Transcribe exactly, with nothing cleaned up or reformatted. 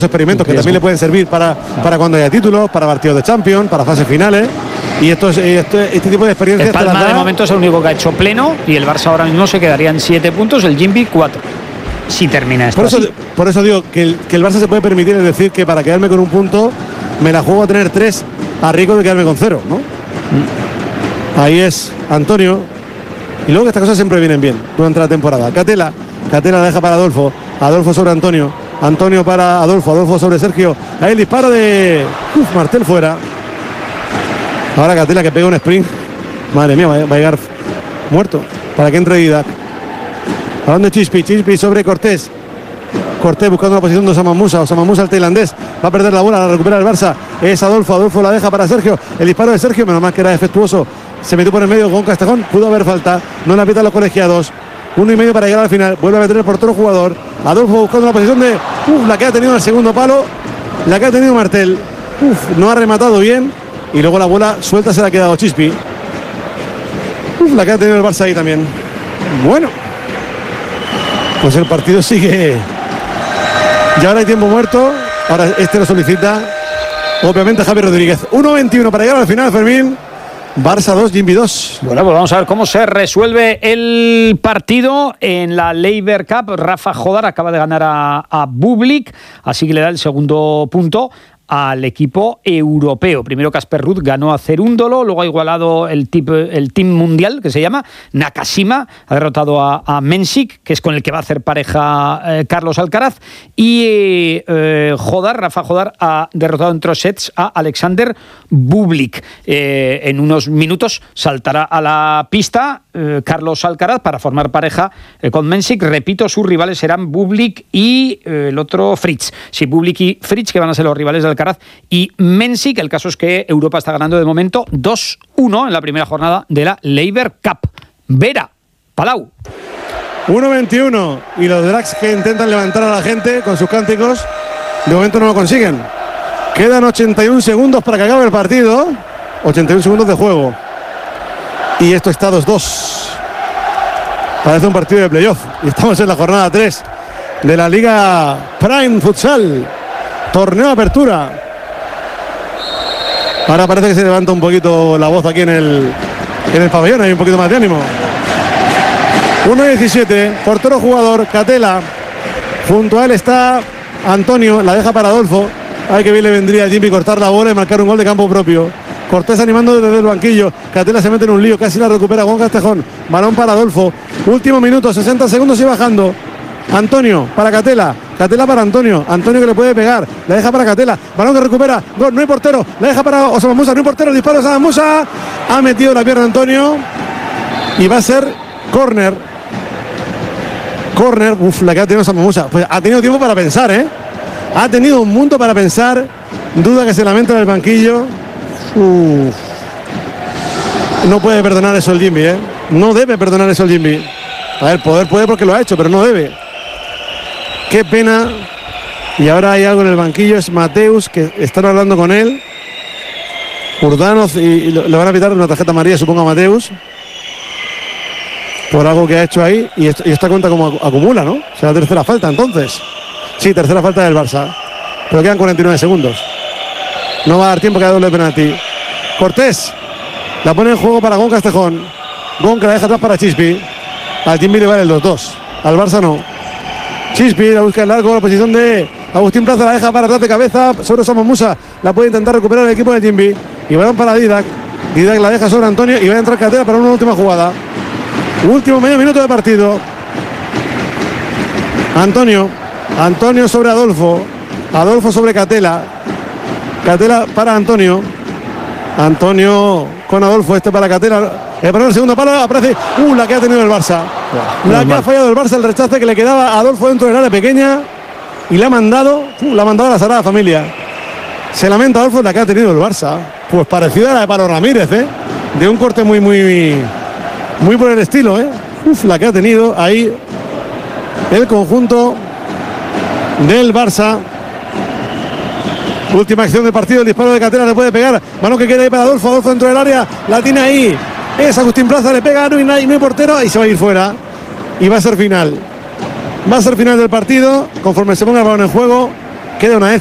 experimentos que también le pueden servir para, para cuando haya títulos, para partidos de Champions, para fases finales. Y esto es, este, este tipo de experiencias. El Palma de momento es el único que ha hecho pleno y el Barça ahora mismo se quedaría en siete puntos, el Jimby cuatro. Si termina esto por eso, así. por eso digo que el, que el Barça se puede permitir, es decir, que para quedarme con un punto me la juego a tener tres a riesgo de quedarme con cero, ¿no? Mm. Ahí es Antonio. Y luego que estas cosas siempre vienen bien durante la temporada. Catela, Catela la deja para Adolfo. Adolfo sobre Antonio. Antonio para Adolfo. Adolfo sobre Sergio. Ahí el disparo de uf, Martel fuera. Ahora Catela que pega un sprint. Madre mía, va a llegar muerto. Para que entre Didac. ¿A dónde Chispi? Chispi sobre Cortés. Cortés buscando la posición de Osama Musa. Osama Musa, el tailandés. Va a perder la bola, la recupera el Barça. Es Adolfo. Adolfo la deja para Sergio. El disparo de Sergio, menos mal que era defectuoso. Se metió por el medio con Castejón. Pudo haber falta. No la pitan los colegiados. Uno y medio para llegar al final. Vuelve a meter el portero jugador. Adolfo buscando la posición de. Uf, la que ha tenido en el segundo palo. La que ha tenido Martel. Uf, no ha rematado bien. Y luego la bola suelta se la ha quedado Chispi. Uf, la que ha tenido el Barça ahí también. Bueno. Pues el partido sigue. Y ahora hay tiempo muerto. Ahora este lo solicita. Obviamente Javi Rodríguez. uno veintiuno para llegar al final, Fermín. Barça dos, Jimby dos. Bueno, pues vamos a ver cómo se resuelve el partido en la Laver Cup. Rafa Jodar acaba de ganar a, a Bublik, así que le da el segundo punto al equipo europeo. Primero Casper Ruud ganó a Cerúndolo, luego ha igualado el, tip, el team mundial, que se llama Nakashima, ha derrotado a, a Mensik, que es con el que va a hacer pareja eh, Carlos Alcaraz, y eh, Jodar, Rafa Jodar, ha derrotado en tres sets a Alexander Bublik. Eh, en unos minutos saltará a la pista eh, Carlos Alcaraz para formar pareja eh, con Mensik. Repito, sus rivales serán Bublik y eh, el otro Fritz. Sí, Bublik y Fritz, que van a ser los rivales de Alcaraz y Mensik. El caso es que Europa está ganando de momento dos uno en la primera jornada de la Laver Cup. Vera, Palau. uno veintiuno y los Drags que intentan levantar a la gente con sus cánticos, de momento no lo consiguen. Quedan ochenta y un segundos para que acabe el partido. ochenta y un segundos de juego. Y esto está dos dos. Parece un partido de playoff. Y estamos en la jornada tres de la Liga Prime Futsal. Torneo de apertura. Ahora parece que se levanta un poquito la voz aquí en el, en el pabellón. Hay un poquito más de ánimo. uno diecisiete. Portero jugador. Catela. Junto a él está Antonio. La deja para Adolfo. Ay, que bien le vendría a Jimmy cortar la bola y marcar un gol de campo propio. Cortés animando desde el banquillo. Catela se mete en un lío. Casi la recupera Juan Castejón. Balón para Adolfo. Último minuto. sesenta segundos y bajando. Antonio para Catela. Catela para Antonio. Antonio que le puede pegar. La deja para Catela. Balón que recupera. Gol. No hay portero. La deja para Osama Musa. No hay portero. El disparo de Osama Musa. Ha metido la pierna Antonio. Y va a ser córner. Córner. Uf, la que ha tenido Osama Musa. Pues ha tenido tiempo para pensar, ¿eh? Ha tenido un mundo para pensar. Duda que se lamenta en el banquillo. Uf. No puede perdonar eso el Jimby, ¿eh? No debe perdonar eso el Jimby. A ver, poder puede porque lo ha hecho, pero no debe. Qué pena. Y ahora hay algo en el banquillo, es Mateus, que están hablando con él. Urdanoz, y, y le van a pitar una tarjeta amarilla, supongo, a Mateus. Por algo que ha hecho ahí. Y, esto, y esta cuenta como acumula, ¿no? O sea, la tercera falta, entonces. Sí, tercera falta del Barça. Pero quedan cuarenta y nueve segundos. No va a dar tiempo que haya doble penalti. Cortés. La pone en juego para Gon Castejón. Gon que la deja atrás para Chispi. Al Jimby le vale el dos dos. Al Barça no. Chispi la busca el largo. La posición de Agustín Plaza la deja para atrás de cabeza. Sobre Osama Musa. La puede intentar recuperar el equipo de Jimby. Y balón para Didac. Didac la deja sobre Antonio. Y va a entrar Catela para una última jugada. Último medio minuto de partido. Antonio. Antonio sobre Adolfo. Adolfo sobre Catela. Catela para Antonio. Antonio con Adolfo. Este para Catela. El balón el segundo palo. Aparece. Uh, la que ha tenido el Barça. Wow, la que mal. Ha fallado el Barça. El rechace que le quedaba a Adolfo dentro del área pequeña. Y le ha mandado. Uh, la ha mandado a la Sagrada Familia. Se lamenta Adolfo la que ha tenido el Barça. Pues parecida a la de Pablo Ramírez, ¿eh? De un corte muy, muy. Muy por el estilo, ¿eh? Uf, la que ha tenido ahí el conjunto del Barça. Última acción del partido, el disparo de Catela le puede pegar. Balón que queda ahí para Adolfo, Adolfo dentro del área, la tiene ahí. Es Agustín Plaza, le pega, no hay, no hay portero y se va a ir fuera. Y va a ser final. Va a ser final del partido, conforme se ponga el balón en juego. queda una